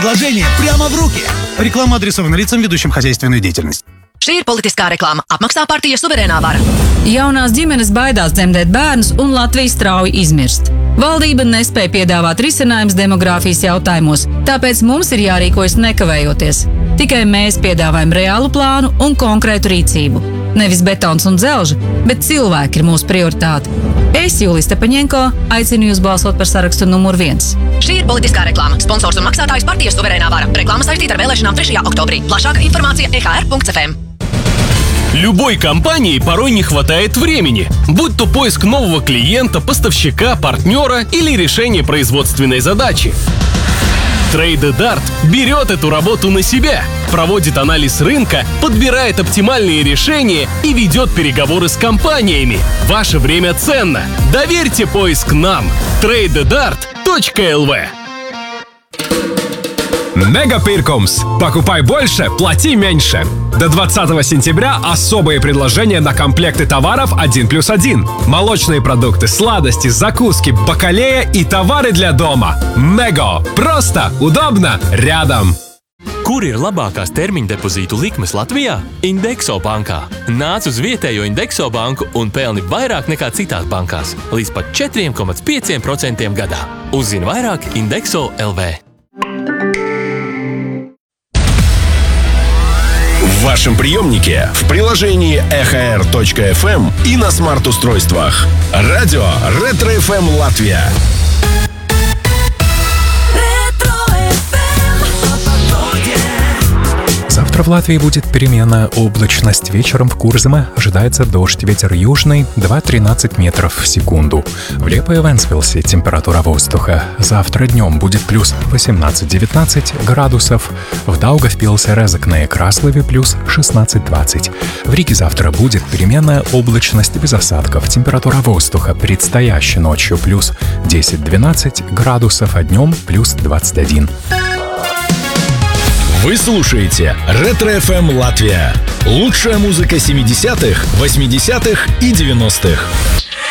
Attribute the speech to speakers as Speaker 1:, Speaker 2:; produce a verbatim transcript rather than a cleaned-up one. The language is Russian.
Speaker 1: Предложение прямо в руки. Реклама адресована лицам, ведущим хозяйственную деятельность.
Speaker 2: Šī ir politiskā reklāma. Apmaksā partija Suverēnā vara.
Speaker 3: Jaunās ģimenes baidās dzemdēt bērnus un Latvija strauji izmirst. Valdība nespēja piedāvāt risinājumus demogrāfijas jautājumos, tāpēc mums ir jārīkojas nekavējoties. Tikai mēs piedāvājam reālu plānu un konkrētu rīcību. Nevis betons un dzelži, bet cilvēki ir mūsu prioritāte. Es, Jūlija Stepaņenko, aicinu jūs balsot par sarakstu numur viens.
Speaker 2: Šī ir politiskā reklāma. Sponsors un maksātājs partija Suverēnā vara. Reklāma saistīta ar vēlēšanām trešajā oktobrī. Plašāka informācija e h r punkts f m.
Speaker 4: Любой компании порой не хватает времени, будь то поиск нового клиента, поставщика, партнера или решение производственной задачи. TradeDart берет эту работу на себя, проводит анализ рынка, подбирает оптимальные решения и ведет переговоры с компаниями. Ваше время ценно. Доверьте поиск нам. трейдедарт точка эл ви.
Speaker 5: Мегапиркомс. Покупай больше, плати меньше. До двадцатого сентября особые предложения на комплекты товаров один плюс один. Молочные продукты, сладости, закуски, бакалея и товары для дома. Мего. Просто, удобно, rядом.
Speaker 6: Kur ir labākās termiņa depozītu likmes Latvijā? Indexo bankā. Nāc uz vietējo Indexo banku un pelni vairāk nekā citās bankās. Līdz pat četri komats pieci procenti gadā. Uzzini vairāk Indexo точка эл ви.
Speaker 7: В вашем приемнике, в приложении и эйч ар точка эф эм и на смарт-устройствах. Радио Ретро-эф эм Латвия.
Speaker 8: Завтра в Латвии будет переменная облачность. Вечером в Курземе ожидается дождь, ветер южный два-тринадцать метров в секунду. В Лепо и Венспилсе температура воздуха завтра днем будет плюс восемнадцать-девятнадцать градусов. В Даугавпилсе, Резекне и Краслове плюс шестнадцать-двадцать. В Риге завтра будет переменная облачность без осадков. Температура воздуха предстоящей ночью плюс десять-двенадцать градусов, а днем плюс двадцать один.
Speaker 7: Вы слушаете Ретро-эф эм Латвия. Лучшая музыка семидесятых, восьмидесятых и девяностых.